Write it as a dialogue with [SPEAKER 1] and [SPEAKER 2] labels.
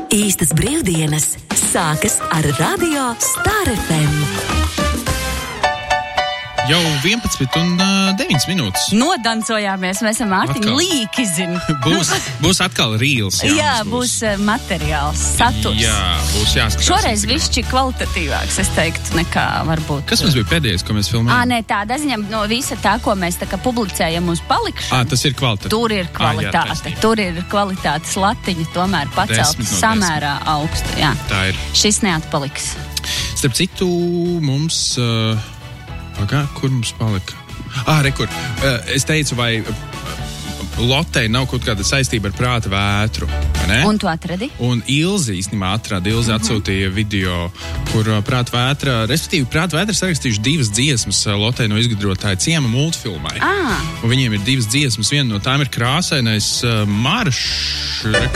[SPEAKER 1] Īstas brīvdienas sākas ar Radio Star FM.
[SPEAKER 2] Jau 11:09 minūtes.
[SPEAKER 3] Nodancojāmies, mēs esam Mārtiņu līki, zinu.
[SPEAKER 2] Būs atkal rīls.
[SPEAKER 3] Jā, būs materiāls, saturs.
[SPEAKER 2] Jā, būs jāskatās.
[SPEAKER 3] Šoreiz višķi kvalitatīvāks, es teiktu, nekā varbūt.
[SPEAKER 2] Kas mums bija pēdējais, ko mēs filmējām?
[SPEAKER 3] Nē, tāda ziņa no visa tā, ko mēs tā kā publicējam uz palikšanu.
[SPEAKER 2] Tas ir kvalitāte.
[SPEAKER 3] Tur ir kvalitāte. Tur ir kvalitātes latiņa tomēr pacelt samērā augstu. Jā.
[SPEAKER 2] Tā ir.
[SPEAKER 3] Šis neatpaliks.
[SPEAKER 2] Starp citu, mums... kur mums palika? Rekur. Es teicu, vai Lotei nav kaut kāda saistība ar prāta vētru, ne?
[SPEAKER 3] Un tu atradi?
[SPEAKER 2] Un Ilze īstenībā atrada. Ilze atsūtīja video, kur prāta vētra, respektīvi prāta vētra sarakstījuši 2 dziesmas Lotei no izgudrotāja ciema multfilmai. Un viņiem ir 2 dziesmas, viena no tām ir krāsainais maršs.